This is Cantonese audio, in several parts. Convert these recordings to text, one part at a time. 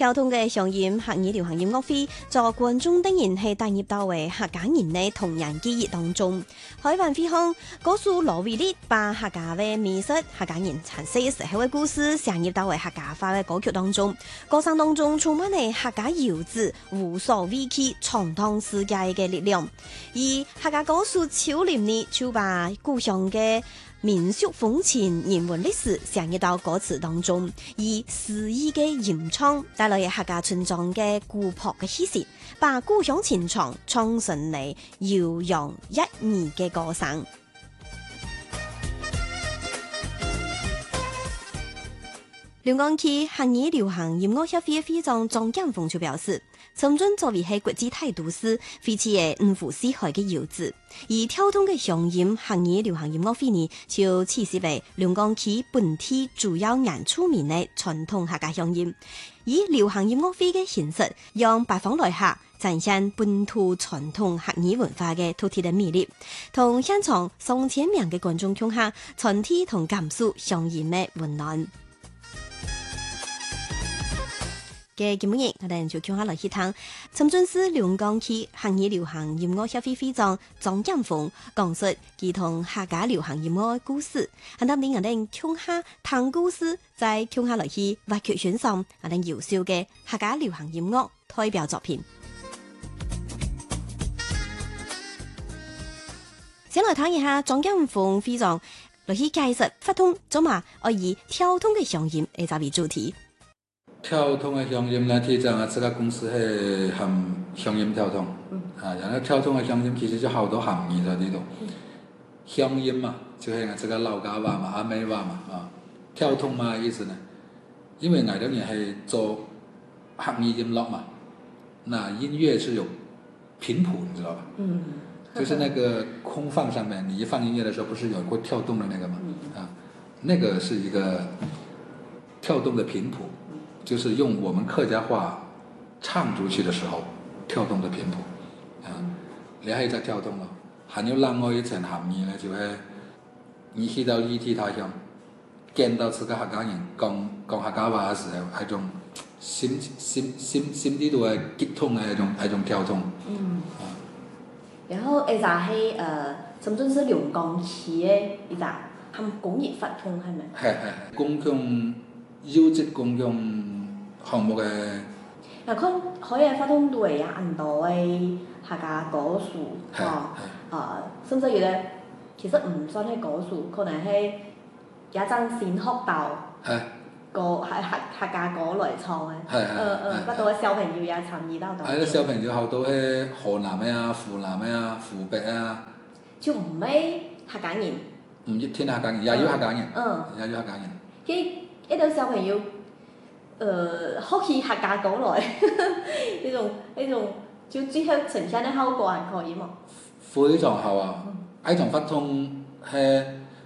跳通嘅上演客語流行音樂會，在觀眾當然係帶入到為客家人嘅童年記憶當中。海灣飛航告訴羅維力，把客家嘅美食、客家人殘世時候嘅故事，滲入到為客家話嘅歌曲當中。歌聲當中充滿係客家遊子無所畏懼、闖蕩世界嘅力量。而客家歌手超廉呢，就把故鄉嘅民俗風情、人文歷史滲入到歌詞當中，以詩意嘅吟唱帶來客家村莊嘅古樸嘅氣息，把故鄉情長唱成嚟悠揚一二嘅歌聲。龍崗區客語流行音樂協會會長張建峰就表示，深圳作為係國際大都市，非常嘅五湖四海嘅遊子，而跳通嘅鄉音客語流行音樂會呢，就設施為龍崗區本地主要原住民嘅傳統客家鄉音，以流行音樂會嘅形式，讓百方來客展現本土傳統客語文化嘅獨特嘅魅力，同現場上千名嘅觀眾共享傳遞同感受鄉音嘅溫暖。嘅節目日，我哋就聽下來去聽深圳市龍崗區客語流行音樂協會會長張建峰講述佢同客家流行音樂故事，喺度令我哋聽下聽故事，再聽下來去挖掘欣賞我哋優秀嘅客家流行音樂代表作品。先來聽一下張建峰會長來去介紹發通做嘛，我以跳通嘅鄉音嚟作為主題。 跳通嘅鄉音呢，其實啊，這個公司係含鄉音跳通，然後跳通嘅鄉音其實就好多含義在呢度。鄉音嘛，就係這個老家話嘛、阿妹話嘛，跳通嘛意思呢？因為我哋人係做客語音樂嘛，那音樂是有頻譜，你知道吧？就是那個空放上面，你一放音樂的時候，不是有會跳動的那個嘛？那個是一個跳動的頻譜。就是用我們客家話唱出去的時候跳動的頻譜，你係在跳動咯。還有另外一層含義呢，就係你去到異地他鄉，見到自己客家人講客家話嘅時候，係種心底度嘅激動嘅一種跳動。 然後一個係深圳市龍崗區嘅一個含公益發通係咪？ 係公共優質公共項目嘅。 嗱，佢可以發通對呀，很多嘅客家歌手，甚至於咧，其實唔算係歌手，可能係一陣先學到歌係客家歌來唱嘅。不過小朋友也參與到。 係，小朋友好多係河南嘅啊、湖南嘅啊、湖北啊。 就唔係客家人。 唔一定客家人，也有客家人。也有客家人。 一到小朋友，學起客家歌來，呢種就最後呈現的效果還可以嘛？ 非常好啊！呢種發通係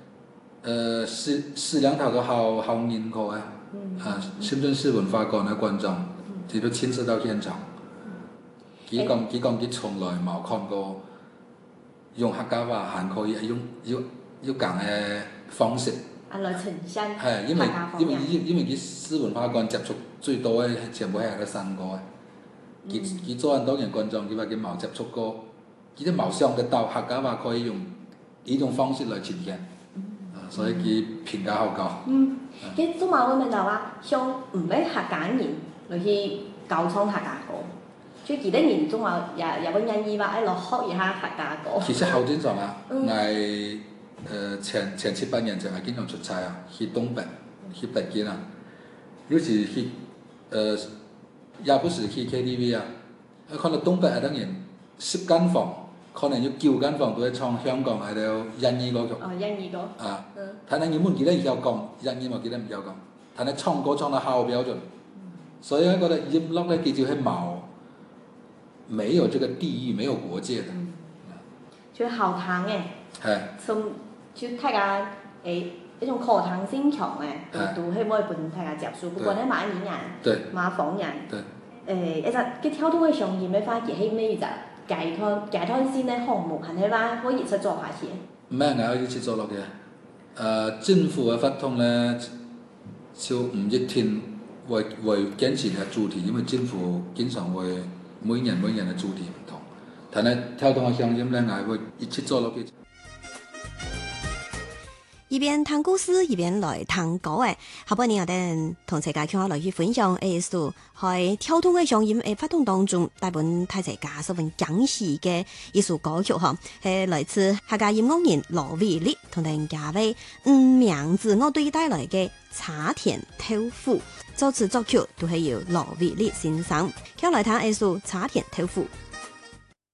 視兩頭都好認可嘅。深圳市文化館嘅觀眾，佢都親自到現場。佢講佢從來冇看過用客家話還可以用咁嘅方式。 來呈現客因為家方面。 因為佢市文化館接觸最多嘅全部係喺度新歌嘅。佢做很多年觀眾，佢話佢冇接觸過，佢都冇想得到客家話可以用呢種方式來呈現。所以佢評價好高。 佢做埋會問到話，像唔係客家人來去教唱客家歌，最記得人中話也會願意話落學一下客家歌。 其實好正常啊，前7、8年前係經常出差啊，去東北、去北京啊，尤其去也不是去 KTV 啊，可能東北係等人10間房，可能有9間房都係唱香港係度印語歌曲。 印語歌。 但係原本記得有講，印語我記得唔有講，但係唱歌唱得好標準，所以我覺得音樂咧，其實係沒有這個地域，沒有國界的。 就好聽嘅。就大家一種可聽性強嘅，都係可以俾大家接受。不過咧，馬語人、馬方人，一隻佢跳通嘅鄉音咧，反而係咩就解脫先嘅項目，係咪可以一齊做下先？ 唔係，我一齊做落嘅。政府嘅發通咧，就唔一定會堅持嘅主題，因為政府經常會每年嘅主題唔同，但係跳動嘅鄉音咧，我會一起做落去。 一邊聽故事一邊來聽歌誒，下半年我哋同大家傾下來去分享藝術，喺跳動嘅鄉音嘅活動當中，帶本大家十分驚喜嘅一首歌曲嗬，係來自客家音樂人羅偉力同大家為名字樂隊帶來嘅茶田豆腐，作詞作曲都係由羅偉力先生，聽來聽藝術茶田豆腐。